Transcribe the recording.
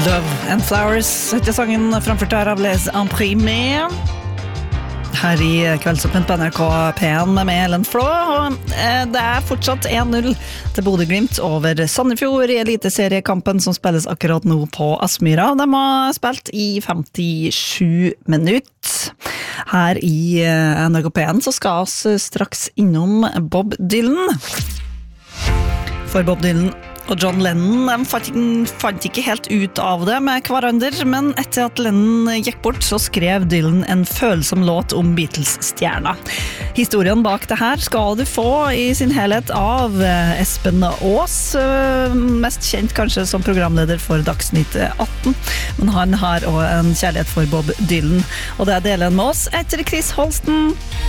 Love and Flowers etter sangen framført her av Les Imprimés her i Kveldsåpent på NRK P1 med Ellen Flå og det fortsatt 1-0 til Bodø Glimt over Sandefjord i eliteseriekampen som spilles akkurat nå på Aspmyra. De har spilt i 57 minutter. Her i NRK P1 så skal vi straks innom Bob Dylan. For Bob Dylan og John Lennon fant ikke helt ut av det med hverandre, men etter at Lennon gikk bort så skrev Dylan en følsom låt om Beatles-stjerna. Historien bak det her skal du få i sin helhet av Espen Aas, mest kjent kanskje som programleder for Dagsnytt 18, men han har også en kjærlighet for Bob Dylan, og det deler han med oss etter Chris Holsten.